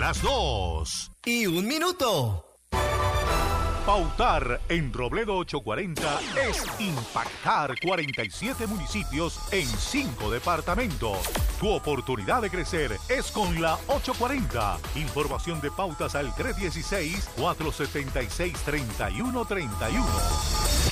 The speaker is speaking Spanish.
las 2:01. Pautar en Robledo 840 es impactar 47 municipios en 5 departamentos. Tu oportunidad de crecer es con la 840. Información de pautas al 316-476-3131.